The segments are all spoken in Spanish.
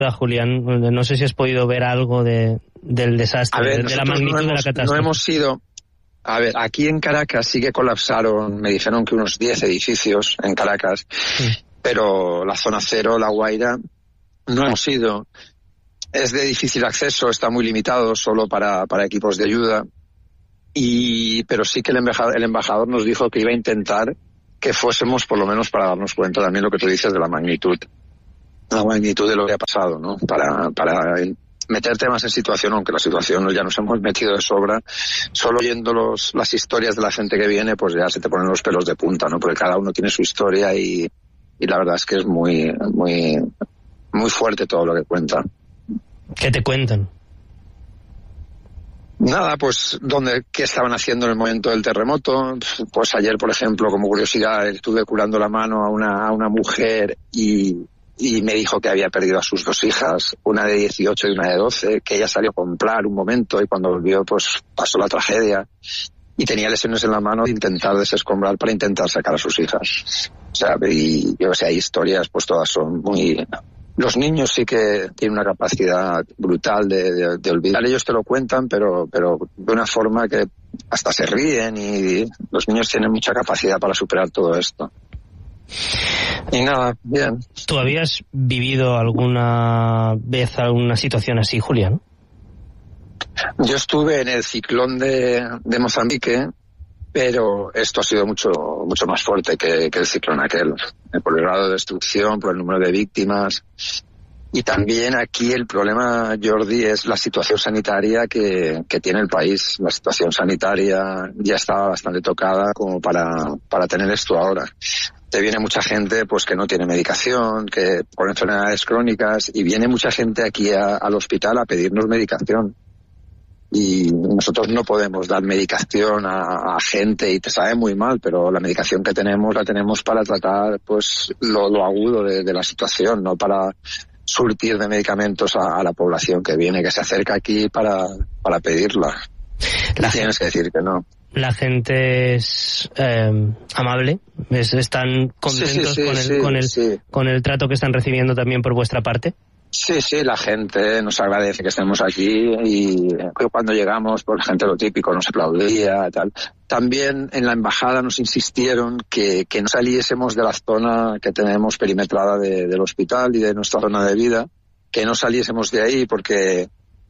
Julián, no sé si has podido ver algo del desastre, de la magnitud de la catástrofe. No hemos sido... A ver, aquí en Caracas sí que colapsaron, me dijeron que unos 10 edificios en Caracas, pero la zona cero, La Guaira, no hemos ido. Es de difícil acceso, está muy limitado solo para equipos de ayuda. Pero sí que el embajador nos dijo que iba a intentar que fuésemos por lo menos para darnos cuenta también lo que tú dices de la magnitud de lo que ha pasado, ¿no? Para meterte más en situación, aunque la situación ya nos hemos metido de sobra, solo oyendo las historias de la gente que viene, pues ya se te ponen los pelos de punta, ¿no? Porque cada uno tiene su historia y la verdad es que es muy, muy, muy fuerte todo lo que cuentan. ¿Qué te cuentan? Nada, pues qué estaban haciendo en el momento del terremoto. Pues ayer, por ejemplo, como curiosidad, estuve curando la mano a una mujer y me dijo que había perdido a sus 2 hijas, una de 18 y una de 12, que ella salió a comprar un momento y cuando volvió pues pasó la tragedia y tenía lesiones en la mano de intentar desescombrar para intentar sacar a sus hijas. O sea, hay historias, pues todas son muy... Los niños sí que tienen una capacidad brutal de olvidar. Ellos te lo cuentan, pero de una forma que hasta se ríen y los niños tienen mucha capacidad para superar todo esto. Y nada, bien. ¿Tú habías vivido alguna vez alguna situación así, Julián? Yo estuve en el ciclón de Mozambique, pero esto ha sido mucho más fuerte que el ciclón aquel, por el grado de destrucción, por el número de víctimas. Y también aquí el problema, Jordi, es la situación sanitaria que tiene el país. La situación sanitaria ya estaba bastante tocada como para tener esto ahora. Te viene mucha gente pues que no tiene medicación, que por enfermedades crónicas, y viene mucha gente aquí al hospital a pedirnos medicación. Y nosotros no podemos dar medicación a gente y te sabe muy mal, pero la medicación que tenemos la tenemos para tratar pues lo agudo de la situación, no para surtir de medicamentos a la población que viene, que se acerca aquí para pedirla. Tienes que decir que no. La gente es amable, están contentos con el trato que están recibiendo también por vuestra parte. Sí, la gente nos agradece que estemos aquí y cuando llegamos, pues la gente lo típico, nos aplaudía y tal. También en la embajada nos insistieron que no saliésemos de la zona que tenemos perimetrada del hospital y de nuestra zona de vida, que no saliésemos de ahí porque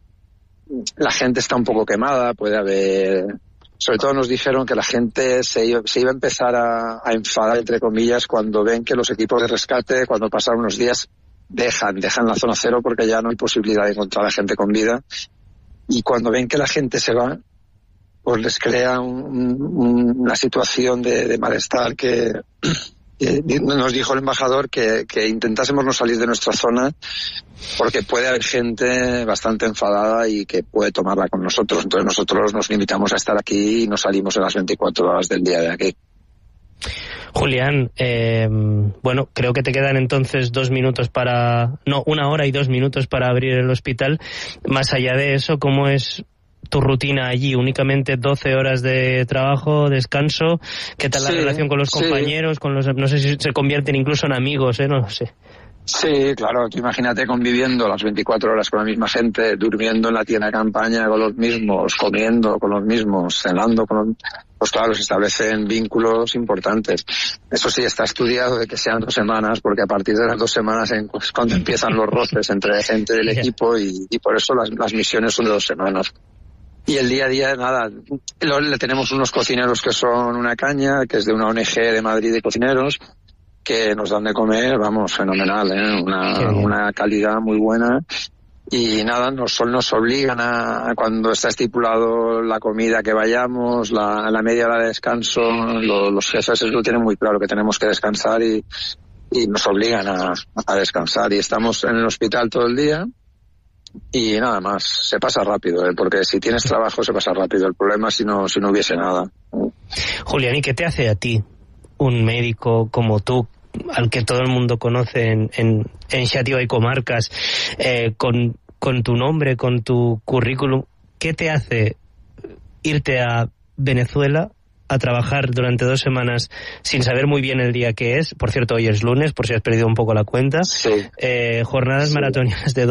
la gente está un poco quemada, puede haber... Sobre todo nos dijeron que la gente se iba a empezar a enfadar, entre comillas, cuando ven que los equipos de rescate, cuando pasan unos días, dejan la zona cero porque ya no hay posibilidad de encontrar a la gente con vida. Y cuando ven que la gente se va, pues les crea una situación de malestar que nos dijo el embajador que intentásemos no salir de nuestra zona porque puede haber gente bastante enfadada y que puede tomarla con nosotros. Entonces nosotros nos limitamos a estar aquí y no salimos en las 24 horas del día de aquí. Julián, bueno, creo que te quedan entonces 1 hora y 2 minutos para abrir el hospital. Más allá de eso, ¿cómo es tu rutina allí? ¿Únicamente 12 horas de trabajo, descanso? ¿Qué tal la relación con los compañeros? No sé si se convierten incluso en amigos, no lo sé. Sí, claro, tú imagínate conviviendo las 24 horas con la misma gente, durmiendo en la tienda de campaña con los mismos, comiendo con los mismos, cenando con los... Pues claro, se establecen vínculos importantes. Eso sí, está estudiado de que sean 2 semanas, porque a partir de las 2 semanas es cuando empiezan los roces entre gente del equipo y por eso las misiones son de 2 semanas. Y el día a día, nada, le tenemos unos cocineros que son una caña, que es de una ONG de Madrid de cocineros, que nos dan de comer, vamos, fenomenal, una calidad muy buena. Y nada, nos obligan a cuando está estipulado la comida que vayamos, la media hora de descanso, los jefes lo tienen muy claro que tenemos que descansar y nos obligan a descansar. Y estamos en el hospital todo el día y nada más, se pasa rápido, porque si tienes trabajo se pasa rápido. El problema es si no hubiese nada. Julián, ¿y qué te hace a ti, un médico como tú, al que todo el mundo conoce en Xàtiva y comarcas, con tu nombre, con tu currículum, qué te hace irte a Venezuela a trabajar durante 2 semanas sin saber muy bien el día que es. Por cierto, hoy es lunes, por si has perdido un poco la cuenta. Sí. Jornadas Sí. maratoниanas de